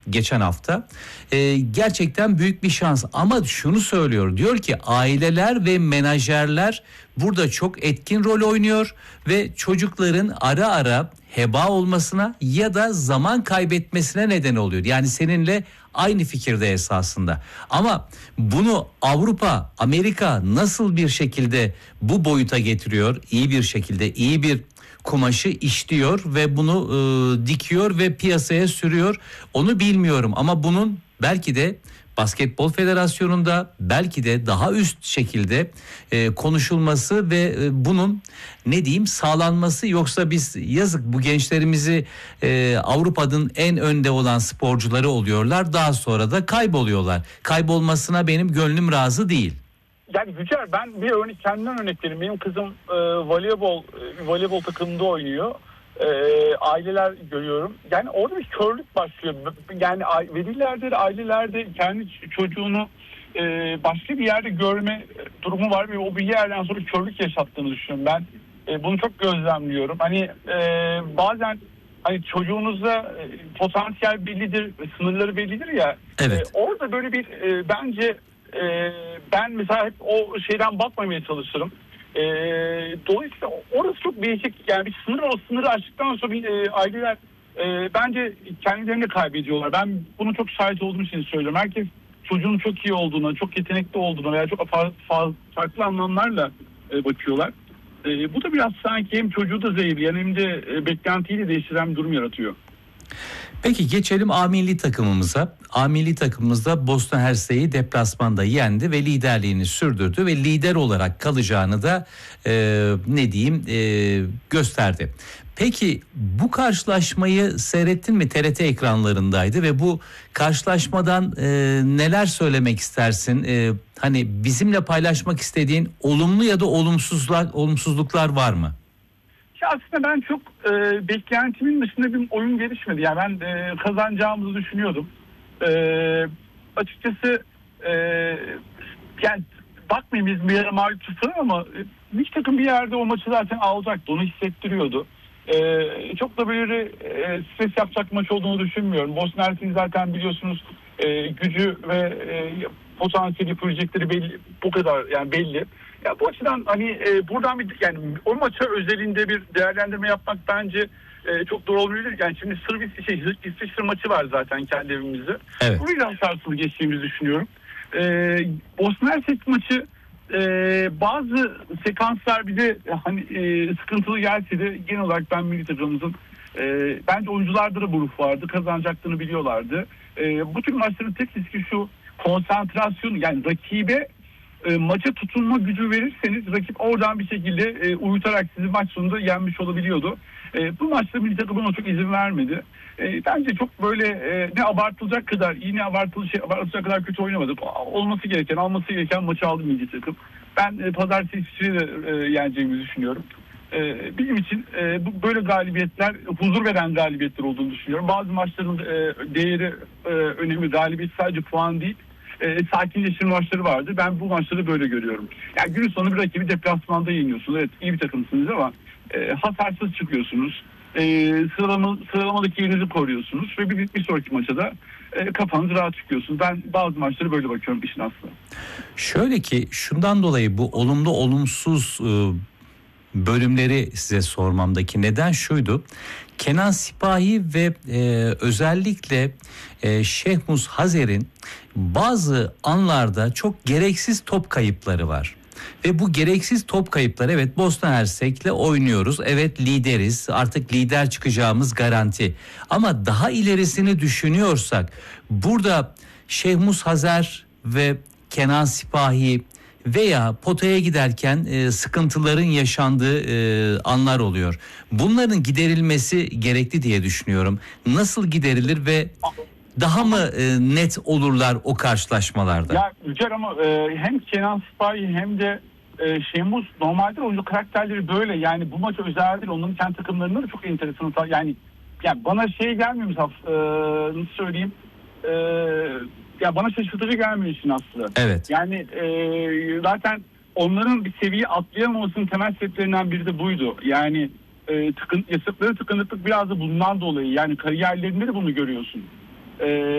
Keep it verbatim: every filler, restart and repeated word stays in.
geçen hafta. Ee, gerçekten büyük bir şans ama şunu söylüyor, diyor ki aileler ve menajerler burada çok etkin rol oynuyor ve çocukların ara ara heba olmasına ya da zaman kaybetmesine neden oluyor. Yani seninle aynı fikirde esasında. Ama bunu Avrupa, Amerika nasıl bir şekilde bu boyuta getiriyor? İyi bir şekilde, iyi bir kumaşı işliyor ve bunu e, dikiyor ve piyasaya sürüyor. Onu bilmiyorum ama bunun belki de Basketbol Federasyonu'nda belki de daha üst şekilde e, konuşulması ve e, bunun ne diyeyim sağlanması, yoksa biz yazık bu gençlerimizi e, Avrupa'nın en önde olan sporcuları oluyorlar, daha sonra da kayboluyorlar. Kaybolmasına benim gönlüm razı değil. Yani Yücel, ben bir örnek kendimden örnek vereyim. Benim kızım e, voleybol e, voleybol takımında oynuyor. E, aileler görüyorum. Yani orada bir körlük başlıyor. Yani velilerde de ailelerde kendi çocuğunu e, başka bir yerde görme durumu var ve o bir yerden sonra körlük yaşattığını düşünüyorum. Ben e, bunu çok gözlemliyorum. Hani e, bazen hani çocuğunuzda e, potansiyel bellidir, sınırları bellidir ya. Evet. E, orada böyle bir e, bence Ee, ben mesela hep o şeyden bakmamaya çalışırım. Ee, dolayısıyla orası çok değişik. Yani bir sınır, o sınırı aştıktan sonra bir, e, aileler e, bence kendilerini kaybediyorlar. Ben bunu çok şahit olduğum için söylüyorum. Herkes çocuğun çok iyi olduğuna, çok yetenekli olduğuna veya çok farklı, farklı anlamlarla e, bakıyorlar. E, bu da biraz sanki hem çocuğu da zehirleyen hem de e, beklentiyi de değiştiren bir durum yaratıyor. Peki geçelim A milli takımımıza. A milli takımımızda Bosna Hersek'i deplasmanda yendi ve liderliğini sürdürdü ve lider olarak kalacağını da e, ne diyeyim e, gösterdi. Peki bu karşılaşmayı seyrettin mi? T R T ekranlarındaydı ve bu karşılaşmadan e, neler söylemek istersin? E, hani bizimle paylaşmak istediğin olumlu ya da olumsuzlar, olumsuzluklar var mı? Ya aslında ben çok e, beklentimin dışında bir oyun gelişmedi. Yani ben e, kazanacağımızı düşünüyordum. E, açıkçası e, yani bakmayayım biz bir yere mağlup tutulur ama e, hiç takım bir yerde o maçı zaten alacaktı. Onu hissettiriyordu. E, çok da böyle e, stres yapacak maç olduğunu düşünmüyorum. Bosna Hersek'in zaten biliyorsunuz e, gücü ve e, potansiyeli, projektleri belli, bu kadar yani belli. Ya bu açıdan hani e, buradan bir yani o maça özelinde bir değerlendirme yapmak bence e, çok doğru olabilir. Yani şimdi Sırbistan şey İsviçre maçı var zaten kendi evimizde. Evet. Bu yüzden sarsılı geçtiğimizi düşünüyorum. E, Bosna Hersek maçı e, bazı sekanslar bize hani e, sıkıntılı gelse de genel olarak ben milli takımımızın e, bence oyuncularda da bu ruh vardı. Kazanacaklarını biliyorlardı. E, bu tür maçların tek riski şu konsantrasyon, yani rakibe E, maça tutunma gücü verirseniz rakip oradan bir şekilde e, uyutarak sizi maç sonunda yenmiş olabiliyordu. E, bu maçta milli takım buna çok izin vermedi. E, bence çok böyle e, ne abartılacak kadar iyi ne abartılı şey abartılacak kadar kötü oynamadık. Olması gereken, alması gereken maçı aldı milli takım. Ben e, pazartesi İsviçre'yi de e, yeneceğimizi düşünüyorum. E, bizim için e, bu böyle galibiyetler huzur veren galibiyetler olduğunu düşünüyorum. Bazı maçların e, değeri e, önemi, galibiyet sadece puan değil. E, sakinleştirme maçları vardı. Ben bu maçları böyle görüyorum. Yani günün sonu bir rakibi deplasmanda yeniyorsunuz. Evet, iyi bir takımsınız ama e, hasarsız çıkıyorsunuz. E, sıralama, sıralamadaki yerinizi koruyorsunuz ve bir, bir sonraki maça da e, kafanız rahat çıkıyorsunuz. Ben bazı maçları böyle bakıyorum işin aslında. Şöyle ki şundan dolayı bu olumlu olumsuz e, bölümleri size sormamdaki neden şuydu. Kenan Sipahi ve e, özellikle e, Şehmus Hazer'in bazı anlarda çok gereksiz top kayıpları var. Ve bu gereksiz top kayıpları, evet Bosna Hersek'le oynuyoruz. Evet lideriz, artık lider çıkacağımız garanti. Ama daha ilerisini düşünüyorsak burada Şehmus Hazer ve Kenan Sipahi veya potaya giderken e, sıkıntıların yaşandığı e, anlar oluyor. Bunların giderilmesi gerekli diye düşünüyorum. Nasıl giderilir ve daha mı e, net olurlar o karşılaşmalarda? Ya Yücel ama e, hem Kenan Sipahi hem de e, Şehmus normalde oyuncu karakterleri böyle. Yani bu maç özeldir. Onların kendi takımlarında da çok enteresan. Yani, yani bana şey gelmiyor mesela e, nasıl söyleyeyim e, ya bana şaşırtıcı gelmiyor işin aslı. Evet. Yani e, zaten onların bir seviye atlayamamasının temel sebeplerinden biri de buydu. Yani e, tıkın, yaşadıkları tıkanıklık biraz da bundan dolayı. Yani kariyerlerinde de bunu görüyorsun. E,